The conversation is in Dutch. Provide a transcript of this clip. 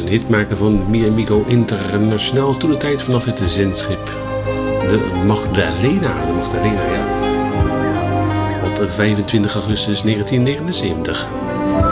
een hitmaker van Mi Amigo Internationaal. Toen de tijd vanaf het zendschip de Magdalena, ja. Op 25 augustus 1979.